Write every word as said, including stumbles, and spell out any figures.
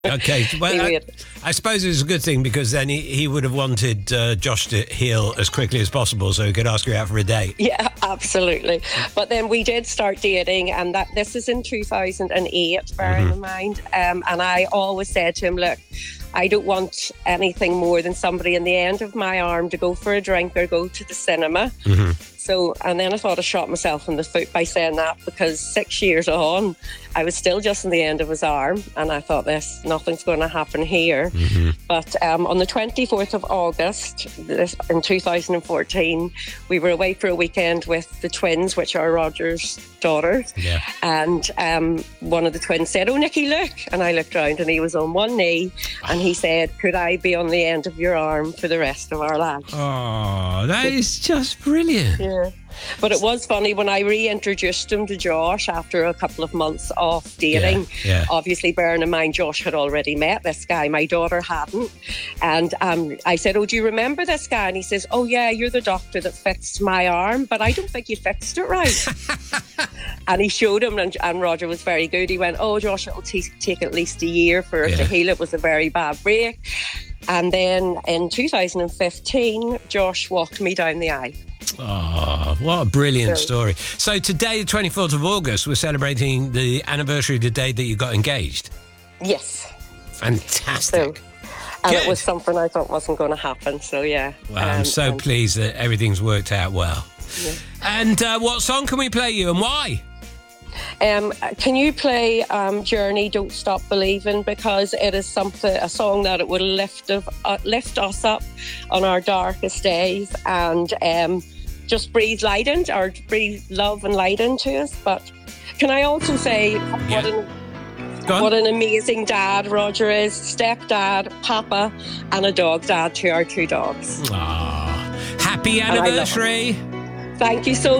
Okay, well, I, I suppose it's a good thing because then he, he would have wanted uh, Josh to heal as quickly as possible so he could ask you out for a date. Yeah, absolutely. But then we did start dating, and that this is in two thousand eight, bearing mm-hmm. in mind. Um, and I always said to him, look, I don't want anything more than somebody in the end of my arm to go for a drink or go to the cinema. Mm-hmm. So, and then I thought I shot myself in the foot by saying that, because six years on, I was still just in the end of his arm, and I thought, this, nothing's going to happen here. Mm-hmm. But um, on the twenty-fourth of August this, in two thousand fourteen, we were away for a weekend with the twins, which are Roger's daughters. Yeah. And um, one of the twins said, oh, Nicky, look. And I looked around and he was on one knee, and he said, could I be on the end of your arm for the rest of our lives? Oh, that is just brilliant. Yeah. But it was funny when I reintroduced him to Josh after a couple of months off dating. Yeah, yeah. Obviously, bearing in mind, Josh had already met this guy. My daughter hadn't. And um, I said, oh, do you remember this guy? And he says, oh, yeah, you're the doctor that fixed my arm, but I don't think you fixed it right. And he showed him, and, and Roger was very good. He went, oh, Josh, it'll t- take at least a year for it yeah. to heal. It was a very bad break. And then in two thousand fifteen, Josh walked me down the aisle. Oh, what a brilliant so, story. So today, the twenty-fourth of August, we're celebrating the anniversary of the day that you got engaged. Yes. Fantastic. So, and Good. It was something I thought wasn't going to happen, so yeah. Well, um, I'm so um, pleased that everything's worked out well. Yeah. And uh, what song can we play you, and why? Um, can you play um, Journey, Don't Stop Believing, because it is something, a song that it will lift, of, uh, lift us up on our darkest days, and um, just breathe light into, or breathe love and light into us. But can I also say yeah. what, an, what an amazing dad Roger is, stepdad, papa, and a dog dad to our two dogs. Aww. Happy anniversary. Thank you so much.